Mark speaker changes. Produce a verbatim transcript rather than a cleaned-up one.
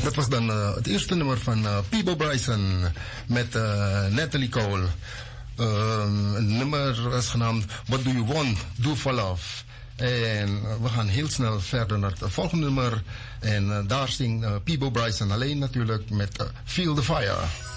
Speaker 1: dat was dan uh, het eerste nummer van uh, Peabo Bryson met uh, Natalie Cole. Um, het nummer was genaamd What Do You Want? Do For Love. En uh, we gaan heel snel verder naar het volgende nummer. En uh, daar zingt uh, Peabo Bryson alleen natuurlijk met uh, Feel the Fire.